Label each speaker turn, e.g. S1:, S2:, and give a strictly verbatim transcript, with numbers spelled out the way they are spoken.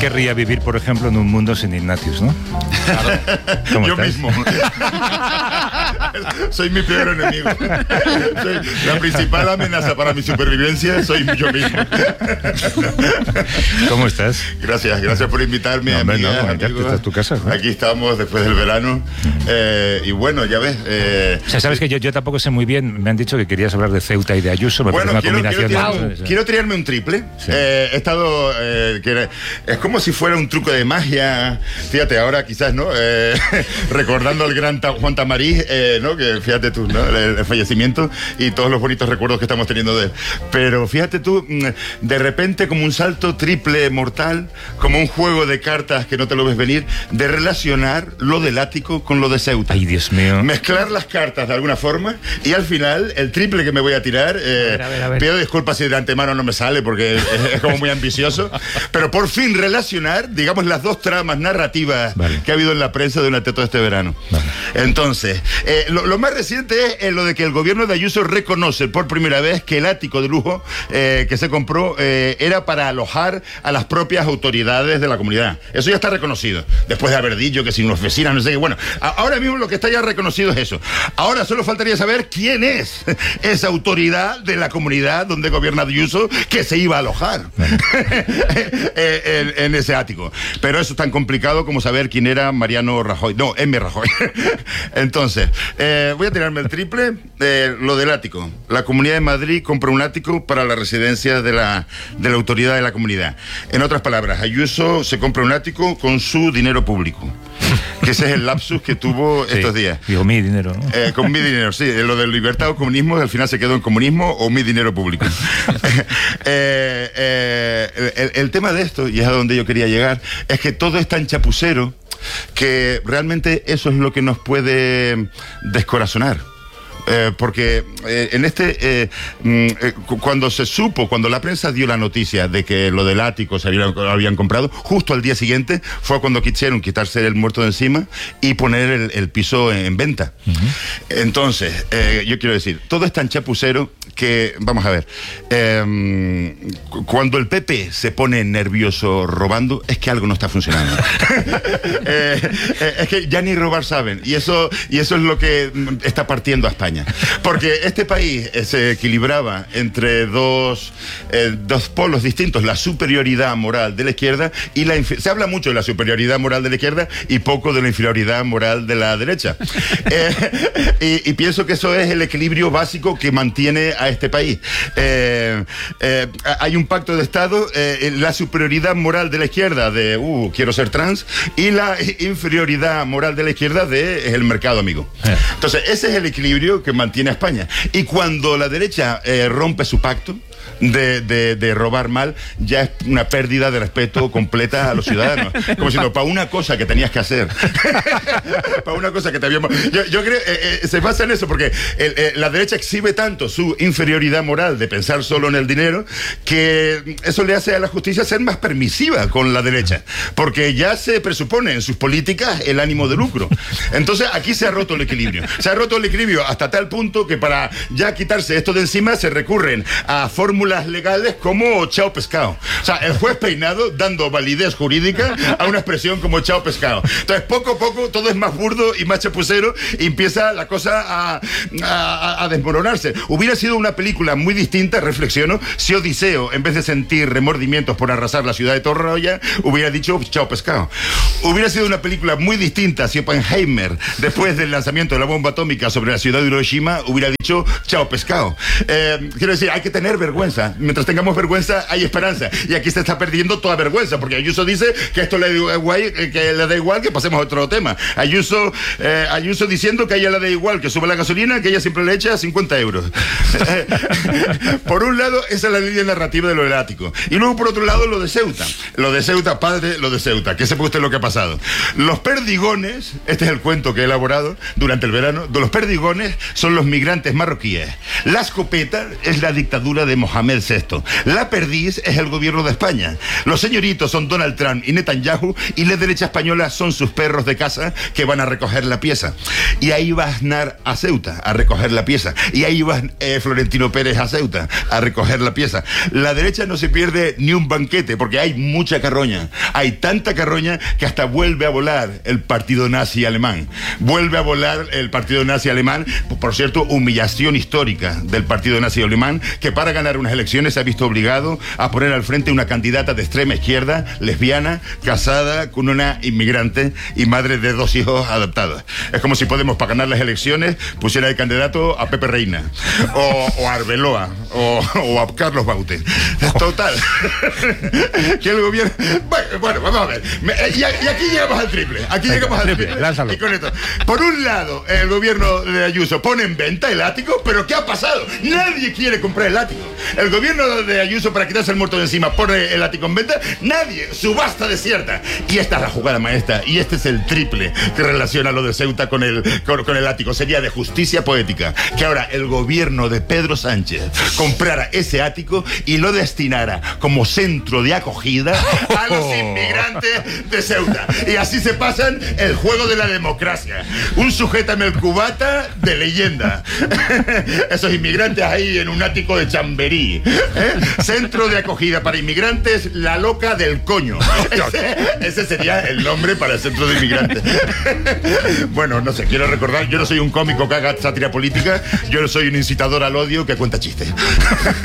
S1: querría vivir, por ejemplo, en un mundo sin Ignatius, ¿no?
S2: Claro.
S1: ¿Cómo
S2: Yo
S1: estás?
S2: mismo. Soy mi peor enemigo. Soy la principal amenaza para mi supervivencia soy yo mismo.
S1: ¿Cómo estás?
S2: Gracias, gracias por invitarme.
S1: No, hombre,
S2: amigas,
S1: no, encantado,
S2: amigos.
S1: esta es tu casa, ¿no?
S2: Aquí estamos después del verano. Eh, y bueno, ya ves. Eh,
S1: O sea, sabes que yo, yo tampoco sé muy bien, me han dicho que querías hablar de Ceuta y de Ayuso, me
S2: Bueno,
S1: parece una
S2: quiero, quiero,
S1: combinación
S2: tirarme,
S1: de...
S2: quiero tirarme un triple.
S1: Sí.
S2: Eh, he estado. Eh, que era- es como si fuera un truco de magia. Fíjate, ahora quizás, ¿no? Eh, recordando al gran Ta- Juan Tamariz, eh, ¿no? Que fíjate tú, ¿no? El, el fallecimiento y todos los bonitos recuerdos que estamos teniendo de él. Pero fíjate tú, mm, de repente, como un salto triple mortal, como un juego de cartas que no te lo ves venir, de relacionar lo del ático con lo de Ceuta.
S1: Ay, Dios mío.
S2: Mezclar las cartas de alguna forma y al final el triple que me voy a tirar, eh,
S1: A ver, a ver, a ver.
S2: pido disculpas si de antemano no me sale porque es, es como muy ambicioso, pero por fin relacionar, digamos, las dos tramas narrativas
S1: Vale.
S2: que ha habido en la prensa durante todo este verano.
S1: Vale.
S2: Entonces, eh, lo, lo más reciente es eh, lo de que el gobierno de Ayuso reconoce por primera vez que el ático de lujo eh, que se compró eh, era para alojar a las propias autoridades de la comunidad. Eso ya está reconocido, después de haber dicho que sin oficinas, no sé qué. Bueno, a- ahora mismo lo que está ya reconocido es eso. Ahora solo faltaría saber quién es esa autoridad de la comunidad donde gobierna Ayuso que se iba a alojar en, en ese ático. Pero eso es tan complicado como saber quién era Mariano Rajoy. No, M. Rajoy. Entonces, eh, voy a tirarme el triple. Eh, lo del ático. La Comunidad de Madrid compra un ático para la residencia de la, de la autoridad de la comunidad. En otras palabras, Ayuso se compra un ático con su dinero público. Que ese es el lapsus que tuvo
S1: Sí.
S2: estos días.
S1: Digo, mi dinero, ¿no?
S2: Eh, con mi dinero, sí. Lo de libertad o comunismo, al final se quedó en comunismo o mi dinero público. Eh, eh, el, el tema de esto, y es a donde yo quería llegar, es que todo es tan chapucero que realmente eso es lo que nos puede descorazonar. Eh, porque eh, en este, eh, mm, eh, cu- cuando se supo, cuando la prensa dio la noticia de que lo del ático se habían, habían comprado, justo al día siguiente fue cuando quisieron quitarse el muerto de encima y poner el, el piso en, en venta. Entonces, eh, yo quiero decir, todo es tan chapucero que, vamos a ver, eh, cu- cuando el P P se pone nervioso robando, es que algo no está funcionando. Eh, eh, es que ya ni robar saben, y eso, y eso es lo que mm, está partiendo a España. Porque este país eh, se equilibraba entre dos, eh, dos polos distintos, la superioridad moral de la izquierda y la infe- se habla mucho de la superioridad moral de la izquierda y poco de la inferioridad moral de la derecha. Eh, y, y pienso que eso es el equilibrio básico que mantiene a este país. Eh, eh, hay un pacto de Estado, eh, la superioridad moral de la izquierda de, uh, quiero ser trans, y la inferioridad moral de la izquierda de, es el mercado, amigo.
S1: Eh.
S2: Entonces, ese es el equilibrio que mantiene a España. Y cuando la derecha eh, rompe su pacto de, de, de robar mal, ya es una pérdida de respeto completa a los ciudadanos. Como diciendo, para una cosa que tenías que hacer. Para una cosa que te habíamos... Yo, yo creo, eh, eh, se basa en eso, porque el, eh, la derecha exhibe tanto su inferioridad moral de pensar solo en el dinero, que eso le hace a la justicia ser más permisiva con la derecha, porque ya se presupone en sus políticas el ánimo de lucro. Entonces, aquí se ha roto el equilibrio. Se ha roto el equilibrio hasta tal punto que para ya quitarse esto de encima se recurren a fórmulas legales como chao pescado. O sea, el juez Peinado dando validez jurídica a una expresión como chao pescado. Entonces, poco a poco todo es más burdo y más chapucero y empieza la cosa a, a, a desmoronarse. Hubiera sido una película muy distinta, reflexiono, si Odiseo, en vez de sentir remordimientos por arrasar la ciudad de Troya, hubiera dicho chao pescado. Hubiera sido una película muy distinta si Oppenheimer, después del lanzamiento de la bomba atómica sobre la ciudad de Hiroshima, hubiera dicho chao pescado. Eh, quiero decir, hay que tener vergüenza. Mientras tengamos vergüenza, hay esperanza. Y aquí se está perdiendo toda vergüenza, porque Ayuso dice que esto le da igual, que le da igual que pasemos a otro tema. Ayuso, eh, Ayuso diciendo que a ella le da igual que suba la gasolina, que ella siempre le echa cincuenta euros. Por un lado, esa es la línea narrativa de lo del ático. Y luego, por otro lado, lo de Ceuta. Lo de Ceuta, padre, lo de Ceuta. Que sepa usted lo que ha pasado. Los perdigones, este es el cuento que he elaborado durante el verano, de los perdigones son los migrantes marroquíes. La escopeta es la dictadura de Mohammed. Mohamed sexto. La perdiz es el gobierno de España. Los señoritos son Donald Trump y Netanyahu, y la derecha española son sus perros de casa que van a recoger la pieza. Y ahí va Aznar a Ceuta a recoger la pieza. Y ahí va eh, Florentino Pérez a Ceuta a recoger la pieza. La derecha no se pierde ni un banquete porque hay mucha carroña. Hay tanta carroña que hasta vuelve a volar el partido nazi alemán. Vuelve a volar el partido nazi alemán. Por cierto, humillación histórica del partido nazi alemán, que para ganar unas elecciones se ha visto obligado a poner al frente una candidata de extrema izquierda, lesbiana, casada con una inmigrante y madre de dos hijos adoptados. Es como si Podemos, para ganar las elecciones, pusiera de candidato a Pepe Reina, o, o a Arbeloa, o, o a Carlos Baute. Total. Que el gobierno... Bueno, bueno, vamos a ver. Me, y, y aquí llegamos al triple. Aquí Venga, llegamos al triple. triple.
S1: Lánzalo.
S2: Y con esto. Por un lado, el gobierno de Ayuso pone en venta el ático, pero ¿qué ha pasado? Nadie quiere comprar el ático. El gobierno de Ayuso, para quitarse el muerto de encima, pone el ático en venta. Nadie. Subasta desierta. Y esta es la jugada maestra. Y este es el triple que relaciona lo de Ceuta con el, con, con el ático. Sería de justicia poética que ahora el gobierno de Pedro Sánchez comprara ese ático y lo destinara como centro de acogida a los inmigrantes de Ceuta. Y así se pasan el juego de la democracia. Un sujétame el cubata de leyenda. Esos inmigrantes ahí en un ático de Chamberí. ¿Eh? Centro de acogida para inmigrantes, la loca del coño. Ese, ese sería el nombre para el centro de inmigrantes. Bueno, no sé, quiero recordar, yo no soy un cómico que haga sátira política, yo no soy un incitador al odio que cuenta chistes.